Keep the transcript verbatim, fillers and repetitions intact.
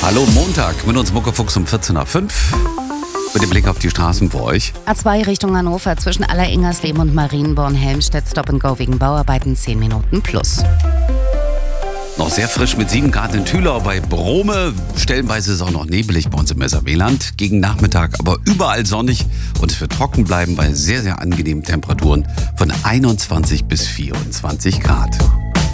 Hallo Montag mit uns Muckefuchs um vierzehn nach fünf. Mit dem Blick auf die Straßen für euch. A zwei Richtung Hannover zwischen Aller-Ingersleben und Marienborn-Helmstedt. Stop and Go wegen Bauarbeiten zehn Minuten plus. Noch sehr frisch mit sieben Grad in Thülau bei Brome. Stellenweise ist es auch noch nebelig bei uns im S A W-Land. Gegen Nachmittag aber überall sonnig und es wird trocken bleiben bei sehr, sehr angenehmen Temperaturen von einundzwanzig bis vierundzwanzig Grad.